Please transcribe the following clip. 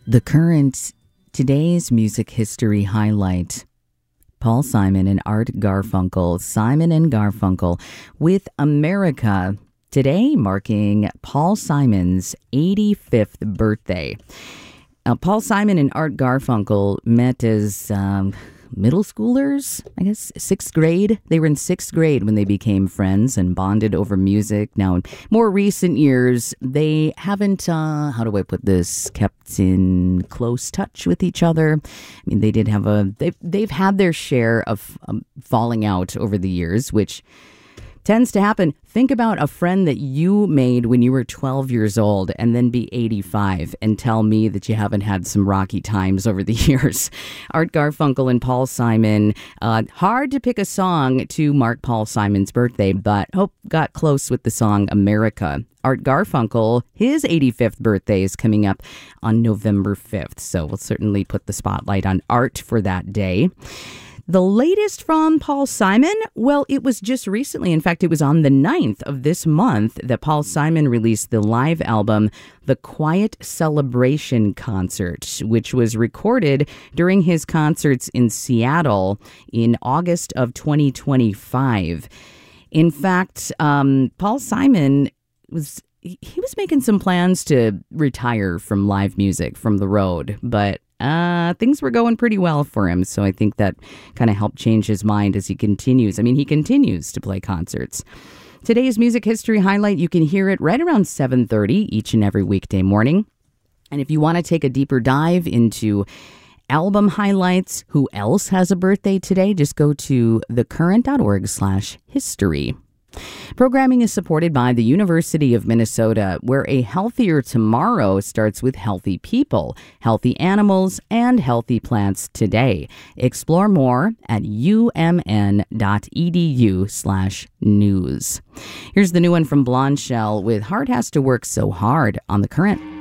The Current, today's music history highlight. Paul Simon and Art Garfunkel. Simon and Garfunkel with America. Today marking Paul Simon's 85th birthday. Paul Simon and Art Garfunkel met as middle schoolers, I guess, sixth grade. They were in sixth grade when they became friends and bonded over music. Now, in more recent years, they haven't, how do I put this, kept in close touch with each other. I mean, they did have they've had their share of falling out over the years, which tends to happen. Think about a friend that you made when you were 12 years old and then be 85 and tell me that you haven't had some rocky times over the years. Art Garfunkel and Paul Simon. Hard to pick a song to mark Paul Simon's birthday, but Hope got close with the song America. Art Garfunkel, his 85th birthday is coming up on November 5th, so we'll certainly put the spotlight on Art for that day. The latest from Paul Simon, well, it was just recently. In fact, it was on the 9th of this month that Paul Simon released the live album, The Quiet Celebration Concert, which was recorded during his concerts in Seattle in August of 2025. In fact, Paul Simon was making some plans to retire from live music, from the road, but things were going pretty well for him, so I think that kind of helped change his mind as he continues. I mean, he continues to play concerts. Today's music history highlight, you can hear it right around 7:30 each and every weekday morning. And if you want to take a deeper dive into album highlights, who else has a birthday today, just go to thecurrent.org/history. Programming is supported by the University of Minnesota, where a healthier tomorrow starts with healthy people, healthy animals, and healthy plants today. Explore more at umn.edu/news. Here's the new one from Blonde Shell with Heart Has to Work So Hard on The Current.